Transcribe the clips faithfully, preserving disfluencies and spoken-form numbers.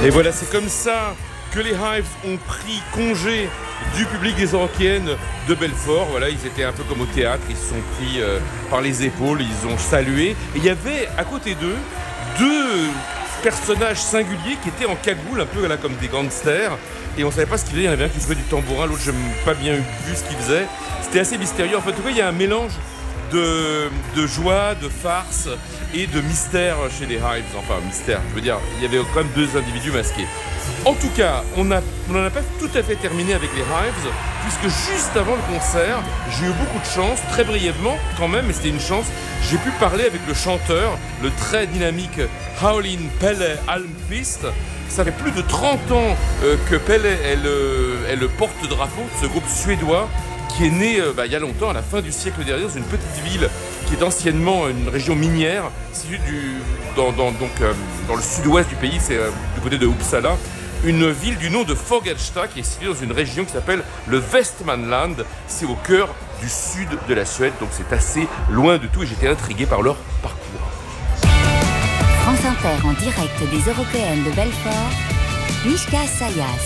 Et voilà, c'est comme ça que les Hives ont pris congé du public des Eurockéennes de Belfort. Voilà, ils étaient un peu comme au théâtre, ils se sont pris euh, par les épaules, ils ont salué. Et il y avait à côté d'eux deux personnages singuliers qui étaient en cagoule, un peu là, comme des gangsters. Et on ne savait pas ce qu'ils faisaient, il y en avait un qui jouait du tambourin, l'autre je n'ai pas bien vu ce qu'il faisait. C'était assez mystérieux. En fait, en tout cas, il y a un mélange de, de joie, de farce et de mystère chez les Hives. Enfin, mystère, je veux dire, il y avait quand même deux individus masqués. En tout cas, on n'en a, a pas tout à fait terminé avec les Hives, puisque juste avant le concert, j'ai eu beaucoup de chance, très brièvement quand même, mais c'était une chance, j'ai pu parler avec le chanteur, le très dynamique Howlin' Pelle Almqvist. Ça fait plus de trente ans euh, que Pelle est le, est le porte-drapeau de ce groupe suédois qui est né euh, bah, il y a longtemps, à la fin du siècle dernier, dans une petite ville qui est anciennement une région minière, située du, dans, dans, donc, euh, dans le sud-ouest du pays, c'est euh, du côté de Uppsala. Une ville du nom de Fagersta qui est située dans une région qui s'appelle le Västmanland. C'est au cœur du sud de la Suède, donc c'est assez loin de tout et j'étais intrigué par leur parcours. France Inter en direct des Eurockéennes de Belfort, Miska Sayas.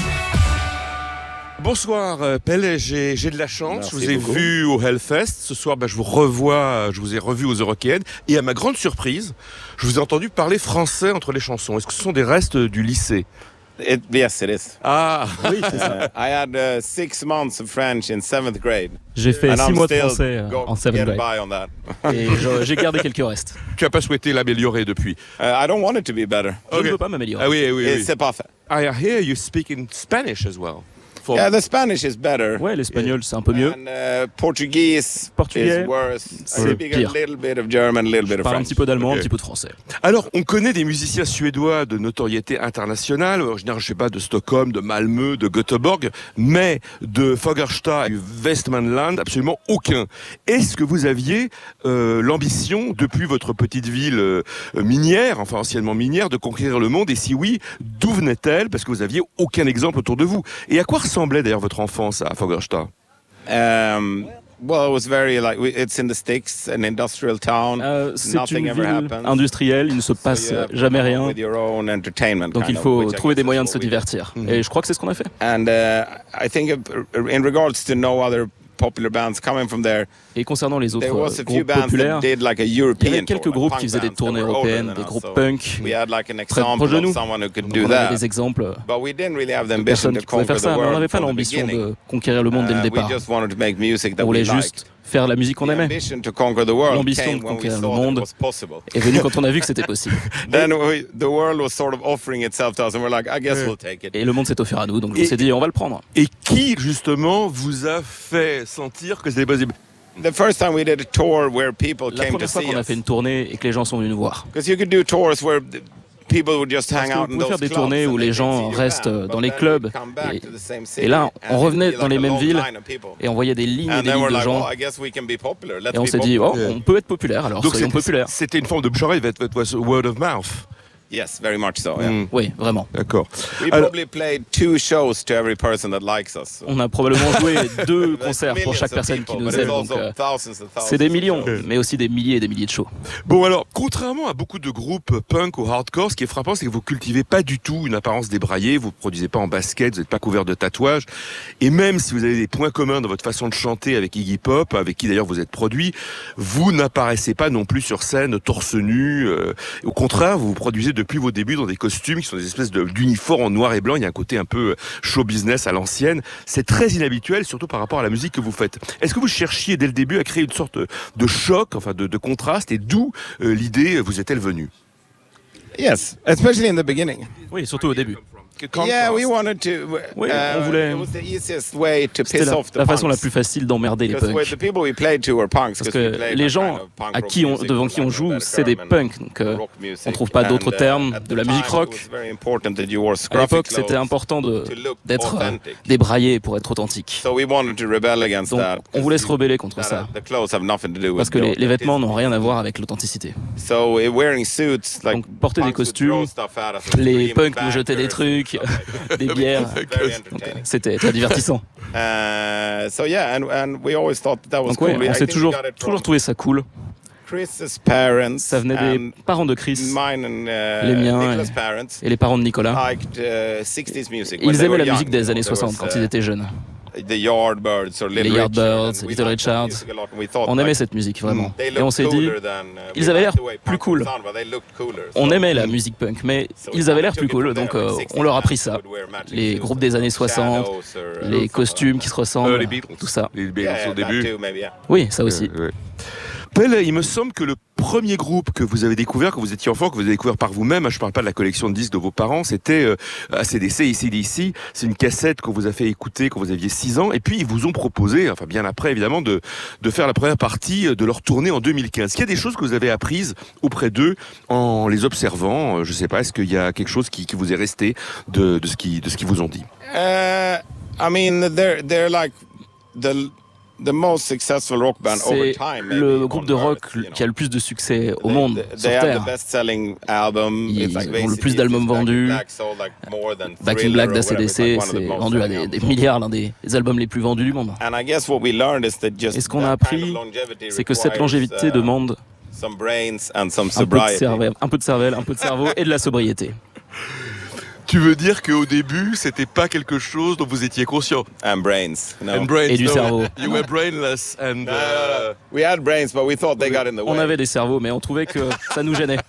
Bonsoir Pelle, j'ai, j'ai de la chance, Merci je vous ai beaucoup. vu au Hellfest, ce soir bah, je vous revois, je vous ai revu aux Eurockéennes et à ma grande surprise, je vous ai entendu parler français entre les chansons. Est-ce que ce sont des restes du lycée ? It, yes, it is. Ah Oui, c'est ça. I had uh, six months of French in seventh grade. J'ai fait And six I'm mois de still français euh, go- en seventh get grade by on that. et je- j'ai gardé quelques restes. Tu n'as pas souhaité l'améliorer depuis ? Uh, I don't want it to be better. Je Ok. ne veux pas m'améliorer. Ah oui, oui, Et oui. C'est parfait. I hear you speak in Spanish as well. For... Yeah, the Spanish is better. Ouais, l'espagnol c'est un peu mieux. And uh, Portuguese Portugais, is worse. I c'est speak a pire. little bit of German, a little bit Je of parle un French. petit peu d'allemand, Ok. un petit peu de français. Alors, on connaît des musiciens suédois de notoriété internationale, originaires, je sais pas, de Stockholm, de Malmö, de Göteborg, mais de Fagersta et du Västmanland, absolument aucun. Est-ce que vous aviez euh, l'ambition, depuis votre petite ville euh, minière, enfin anciennement minière, de conquérir le monde? Et si oui, d'où venait-elle? Parce que vous aviez aucun exemple autour de vous. Et à quoi ressemblait d'ailleurs votre enfance à Fagersta? Um, well, it was very like we, it's in the sticks, an industrial town. Euh, c'est Nothing une ever ville happens. industrielle, il ne se So passe you have to jamais come up rien. with your own entertainment Donc kind il of, faut which I trouver guess des moyens de is se what we did. divertir. Mhm. Et je crois que c'est ce qu'on a fait. And uh, I think uh, in regards to no other popular bands coming from there, Et concernant les autres there was a euh, few groupes bands that populaires, did like a il y European avait quelques tour, like groupes punk qui faisaient des bands that tournées were older européennes, than des us, groupes so punk, we had like an très example proches de of nous. someone who could Donc do on avait that. des exemples But we didn't really have the de ambition personnes to qui pouvaient conquer faire the ça, mais on world n'avait pas from the l'ambition beginning. de conquérir le monde dès le Uh, we départ. just wanted to make music that On we voulait liked. juste faire la musique qu'on The aimait. ambition to conquer the world L'ambition came de when we conquérir le saw that it monde was possible. est venue quand on a vu que c'était possible. Then we, the world was sort of offering itself to us, and we're like, I guess we'll take it. Et le monde s'est offert à nous, donc je Et- me suis dit, on va le prendre. Et qui, justement, vous a fait sentir que c'était possible? The first time we did a tour where people La came to première fois see qu'on a us, fait une tournée et que les gens sont venus nous voir. because you could do tours where the people would just Parce hang que vous out in pouvez those faire des clubs tournées and où they les could gens see your restent band, dans but les then clubs. we'd come back Et, to the same et city là, and on it'd revenait be dans like les a mêmes long villes line of people. et on voyait des lignes et And des then lignes we're de like, gens. oh, I guess we can be popular. Let's Et on be s'est dit, oh, popular. on peut être populaire, alors Donc soyons c'était, populaires. c'était une forme de bouche-oreille, it was word of mouth. Yes, very much so. Yeah. Mm, Oui, vraiment. d'accord. We Alors- probably played two shows to every person that likes us. So. On a probablement joué deux There's concerts pour millions chaque of personne qui people, nous but aime. there's Donc, also euh, thousands and thousands c'est des of millions, shows. mais aussi des milliers et des milliers de shows. Bon alors, contrairement à beaucoup de groupes punk ou hardcore, ce qui est frappant, c'est que vous cultivez pas du tout une apparence débraillée, vous ne produisez pas en basket, vous n'êtes pas couvert de tatouages, et même si vous avez des points communs dans votre façon de chanter avec Iggy Pop, avec qui d'ailleurs vous êtes produit, vous n'apparaissez pas non plus sur scène torse nu. Euh, au contraire, vous vous produisez depuis vos débuts dans des costumes qui sont des espèces de, d'uniformes en noir et blanc. Il y a un côté un peu show business à l'ancienne. C'est très inhabituel, surtout par rapport à la musique que vous faites. Est-ce que vous cherchiez dès le début à créer une sorte de choc, enfin de, de contraste, et d'où euh, l'idée vous est-elle venue? Yes, especially in the beginning. Oui, surtout au début. Yeah, we wanted to. Oui, uh, on voulait- It was the easiest way to C'était piss la, off the la façon la punks. plus facile d'emmerder les Because with the punks. people we played to were punks. Parce 'cause we que played les that gens kind of punk à rock qui on, music, devant qui on like joue, Velvet c'est des Curve and punks. Donc, euh, rock music. on trouve pas d'autres And, uh, termes. at De the la musique time, rock. it was very important that you wore À scruffy l'époque, clothes c'était important de, to look d'être euh, authentic. débraillé pour être authentique. So we wanted to rebel against Donc, that. on voulait se rebeller contre That, ça. uh, The clothes have nothing to do with Parce que les, the les vêtements n'ont authenticity. rien à voir avec l'authenticité. So uh, wearing suits, like Donc, porter des punks would costumes, throw stuff at us and les scream punks and nous jetaient des banter trucs, and stuff like des that. bières. Very Donc, euh, entertaining. c'était très divertissant. Uh, so yeah, and, and we always thought that, that was Donc cool. ouais, We- on I s'est think we toujours, got it toujours from trouvé ça cool. Chris's parents Ça venait des and parents de Chris mine and uh, Les miens Nicholas' et- parents et les parents de Nicolas. liked uh, sixties music when Ils they aimaient were la young. musique des années There soixante was, quand uh, ils étaient jeunes. The Yardbirds or Little Les Yardbirds, Richard, and we Little liked that Richard. music a lot, and we thought, On aimait like, cette musique vraiment. they Et on looked s'est dit, cooler than, uh, ils we avaient liked l'air the way plus punk cool. would sound, but they looked cooler. On So, aimait la musique punk, mais ils avaient l'air plus cool, donc euh, on leur a pris ça. Les groupes des années soixante, les costumes qui se ressemblent, Euh, les Beatles. tout ça. Les Beatles yeah, au that début. too, maybe, yeah. Oui, ça aussi. Ouais, ouais. Pelle, il me semble que le premier groupe que vous avez découvert, quand vous étiez enfant, que vous avez découvert par vous-même, hein, je ne parle pas de la collection de disques de vos parents, c'était euh, A C D C, A C D C. C'est une cassette qu'on vous a fait écouter quand vous aviez six ans. Et puis, ils vous ont proposé, enfin bien après évidemment, de, de faire la première partie de leur tournée en deux mille quinze. Est-ce qu'il y a des choses que vous avez apprises auprès d'eux en les observant? euh, Je ne sais pas, est-ce qu'il y a quelque chose qui, qui vous est resté de, de, ce qui, de ce qu'ils vous ont dit? Uh, I mean, they're they're like the the most successful rock band over C'est time. maybe, le on groupe de rock Earth, you know. qui a le plus de succès au They- monde they, sur they have Terre. the best-selling album. Ils It's like ont le plus basically d'albums just Back in vendus. Black sold like more than Back in Thriller Black or d'A C D C, whatever. It's like one of c'est the most vendu à selling des, des albums. milliards, l'un des, des albums les plus vendus du monde. And I guess what we learned is that just Et ce qu'on a that kind appris, of longevity c'est que cette requires, longévité uh, demande some brains and some un peu de sobriety. cervelle, un peu de cervelle, un peu de cerveau et de la sobriété. Tu veux dire qu'au début, c'était pas quelque chose dont vous étiez conscient? And brains. No. And brains, Et du no, cerveau. You were brainless and... No, no, uh, no. We had brains, but we thought they got in the way. On avait des cerveaux, mais on trouvait que ça nous gênait.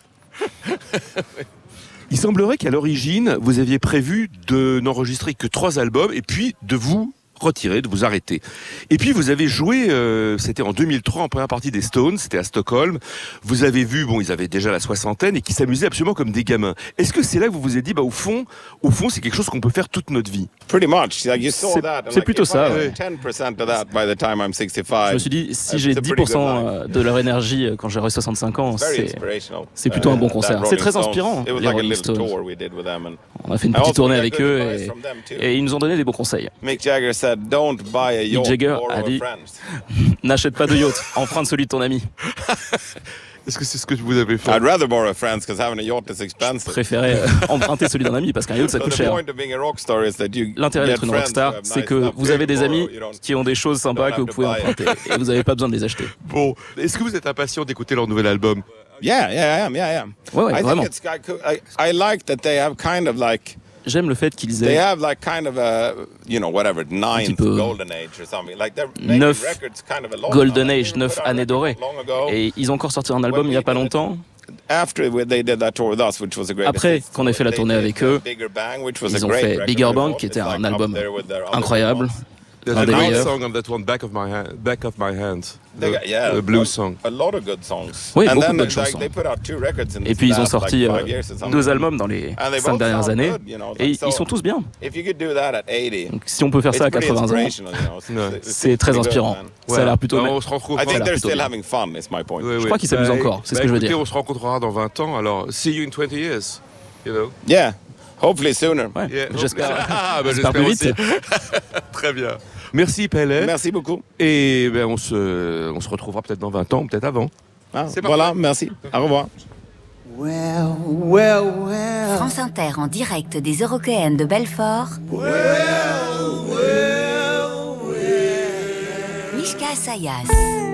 Il semblerait qu'à l'origine, vous aviez prévu de n'enregistrer que trois albums et puis de vous retirer, de vous arrêter. Et puis vous avez joué, euh, c'était en deux mille trois en première partie des Stones, c'était à Stockholm. Vous avez vu, bon, ils avaient déjà la soixantaine et qui s'amusaient absolument comme des gamins. Est-ce que c'est là que vous vous êtes dit, bah au fond, au fond, c'est quelque chose qu'on peut faire toute notre vie? Pretty much. Like you saw C'est- that. and c'est like, plutôt if ça, I had ouais. ten percent of that by the time I'm sixty-five. Je me suis dit, si Uh, j'ai it's a dix pretty pour good cent life. de leur énergie quand j'aurai soixante-cinq ans, Very c'est inspirational. c'est plutôt un bon that concert. Rolling C'est très Stones. inspirant, It was les like a Rolling little Stones. tour we did with them, and On a fait une I petite also tournée got avec good eux advice et, from them too. et ils nous ont donné des bons conseils. Mick Jagger said, "Don't buy a yacht, Jagger borrow a a dit- friend." N'achète pas de yacht, emprunte celui de ton ami. Est-ce que c'est ce que vous avez fait? I'd rather borrow a friend because having a yacht is Je expensive. préférais euh, emprunter celui d'un ami parce qu'un yacht ça So coûte the cher. point of being a rock star is that you L'intérêt get d'être une friends rockstar, who have c'est nice que stuff vous they avez des borrow, amis you don't- qui ont des choses sympas don't que vous have pouvez to buy emprunter et vous n'avez pas besoin de les acheter. Bon, est-ce que vous êtes impatient d'écouter leur nouvel album? Yeah, yeah, I am. Yeah, yeah. Ouais, ouais, I vraiment. think it's I, could- I, I like that they have kind of like J'aime le fait qu'ils they aient have like kind of a you know whatever ninth peu golden age or something like they're making neuf records kind of a lot Golden now. Like, Age, they neuf put out années records dorées. long ago. Et ils ont encore sorti un album il n'y a pas longtemps. After they did that tour with us, which was a great Après assist, qu'on ait fait la they tournée did avec eux, Bigger Bang, which was a ils ont great fait record Bigger as Bang well. qui était It's like un up album there with their other incroyable. songs. There's Un a des great meilleurs. song on that one, Back of My Hand, Back of My Hand. They got- yeah, the blues a- song. A lot of good songs. Oui, And beaucoup then, de bonnes like, chansons. they put out two records in Et puis ils ont last, sorti like, euh, five years or something. deux albums dans les And they cinq both dernières sound années good, you know, et so- ils sont tous bien. If you could do that at eighty, Donc si on peut faire ça à it's pretty quatre-vingts ans, inspirational, you know. It's- Ouais. it's- c'est it's très pretty good, inspirant. man. Ça a l'air plutôt Non, bien. on se rencontre. I think they're plutôt still bien. having fun, is my point. Ouais, ouais. crois qu'ils s'amusent Bah, encore, c'est ce bah, que je veux écoutez, dire. on se rencontrera dans vingt ans, alors see you in twenty years. You know? Yeah, hopefully sooner. Ouais, Yeah, j'espère. Ah, bah, j'espère plus vite. aussi. Très bien. Merci Pelle. Merci beaucoup. Et ben, on, se, on se retrouvera peut-être dans vingt ans, peut-être avant. Ah, C'est voilà, parfait. merci. Au revoir. Well, well, well. France Inter en direct des Eurockéennes de Belfort. Mishka Sayas.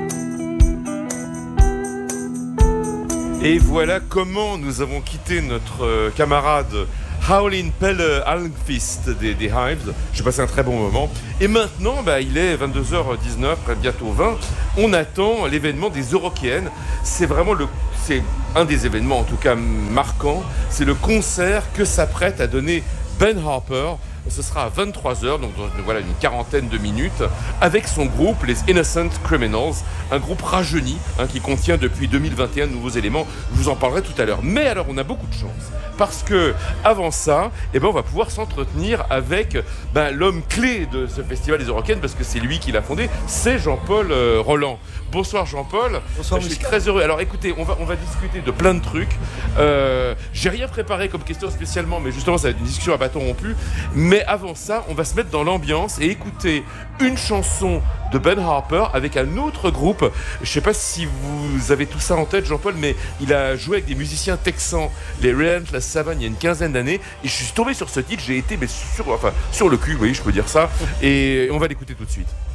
Et voilà comment nous avons quitté notre euh, camarade Howlin' Pelle Almqvist des, des Hives. J'ai passé un très bon moment. Et maintenant, bah, il est vingt-deux heures dix-neuf, bientôt vingt. On attend l'événement des Eurockéennes. C'est vraiment le, c'est un des événements, en tout cas marquants. C'est le concert que s'apprête à donner Ben Harper. Ce sera à vingt-trois heures, donc dans voilà, une quarantaine de minutes, avec son groupe, les Innocent Criminals, un groupe rajeuni hein, qui contient depuis deux mille vingt et un de nouveaux éléments. Je vous en parlerai tout à l'heure. Mais alors, on a beaucoup de chance, parce que avant ça, eh ben, on va pouvoir s'entretenir avec ben, l'homme clé de ce festival des Eurockéennes, parce que c'est lui qui l'a fondé, c'est Jean-Paul euh, Roland. Bonsoir Jean-Paul. Bonsoir, Je suis Mishka. très heureux. Alors écoutez, on va, on va discuter de plein de trucs. Euh, j'ai rien préparé comme question spécialement, mais justement, ça va être une discussion à bâton rompu. Mais avant ça, on va se mettre dans l'ambiance et écouter une chanson de Ben Harper avec un autre groupe. Je sais pas si vous avez tout ça en tête, Jean-Paul, mais il a joué avec des musiciens texans, les Relentless Savage, il y a une quinzaine d'années. Et je suis tombé sur ce titre, j'ai été mais sur, enfin, sur le cul, oui, je peux dire ça. Et on va l'écouter tout de suite.